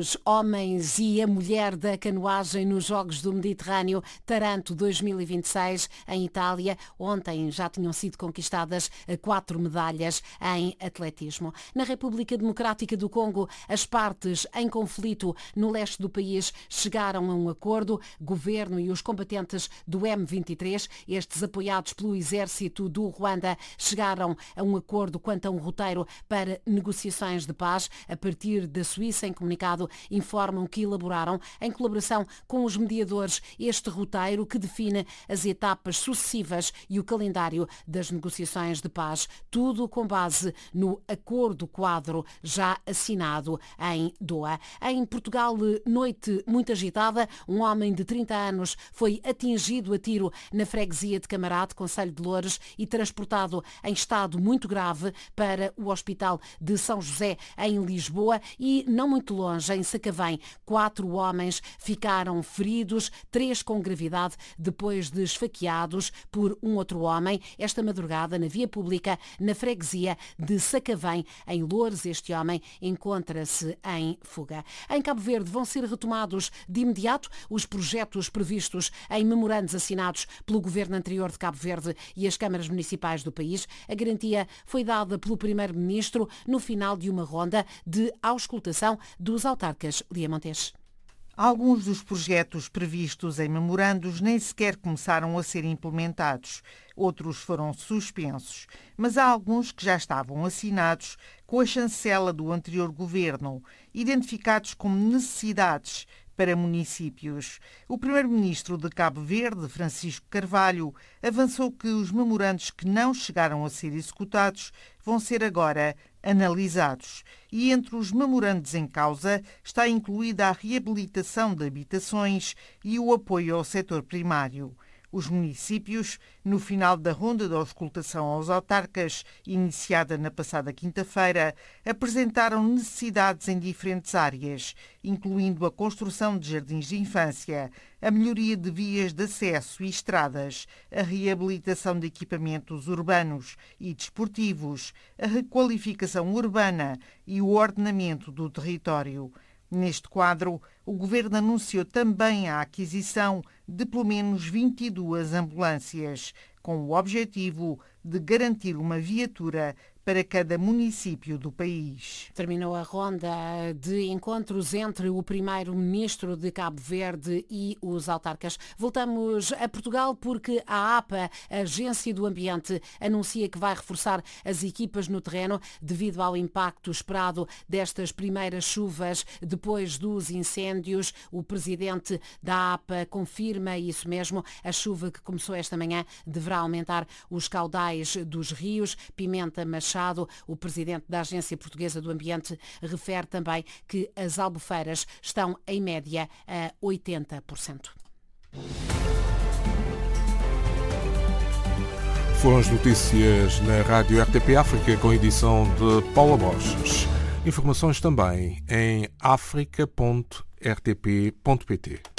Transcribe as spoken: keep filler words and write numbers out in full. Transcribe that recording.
os homens e a mulher da canoagem nos Jogos do Mediterrâneo Taranto dois mil e vinte e seis em Itália. Ontem já tinham sido conquistadas quatro medalhas em atletismo. Na República Democrática do Congo, as partes em conflito no leste do país chegaram a um acordo. Governo e os combatentes do M vinte e três, estes apoiados pelo exército do Ruanda, chegaram a um acordo quanto a um roteiro para negociações de paz. A partir da Suíça, em comunicado, informam que elaboraram, em colaboração com os mediadores, este roteiro que define as etapas sucessivas e o calendário das negociações de paz. Tudo com base no acordo quadro já assinado em Doha. Em Portugal, noite muito agitada. Um homem de trinta anos foi atingido a tiro na freguesia de Camarate, concelho de Loures, e transportado em estado muito grave para o Hospital de São José, em Lisboa. E não muito longe, em Sacavém, quatro homens ficaram feridos, três com gravidade, depois de esfaqueados por um outro homem esta madrugada na via pública na freguesia de Sacavém, em Loures. Este homem encontra-se em fuga. Em Cabo Verde vão ser retomados de imediato os projetos previstos em memorandos assinados pelo governo anterior de Cabo Verde e as câmaras municipais do país. A garantia foi dada pelo primeiro-ministro no final de uma ronda de auscultação dos autarcas. Lia Montes. Alguns dos projetos previstos em memorandos nem sequer começaram a ser implementados. Outros foram suspensos. Mas há alguns que já estavam assinados com a chancela do anterior governo, identificados como necessidades para municípios. O primeiro-ministro de Cabo Verde, Francisco Carvalho, avançou que os memorandos que não chegaram a ser executados vão ser agora analisados. E entre os memorandos em causa está incluída a reabilitação de habitações e o apoio ao setor primário. Os municípios, no final da ronda de auscultação aos autarcas, iniciada na passada quinta-feira, apresentaram necessidades em diferentes áreas, incluindo a construção de jardins de infância, a melhoria de vias de acesso e estradas, a reabilitação de equipamentos urbanos e desportivos, a requalificação urbana e o ordenamento do território. Neste quadro, o governo anunciou também a aquisição de pelo menos vinte e duas ambulâncias, com o objetivo de garantir uma viatura para cada município do país. Terminou a ronda de encontros entre o primeiro-ministro de Cabo Verde e os autarcas. Voltamos a Portugal porque a APA, a Agência do Ambiente, anuncia que vai reforçar as equipas no terreno devido ao impacto esperado destas primeiras chuvas depois dos incêndios. O presidente da APA confirma isso mesmo. A chuva que começou esta manhã deverá aumentar os caudais dos rios. Pimenta Machado, o presidente da Agência Portuguesa do Ambiente, refere também que as albufeiras estão em média a oitenta por cento. Foram as notícias na Rádio R T P África com edição de Paula Borges. Informações também em africa ponto r t p ponto p t.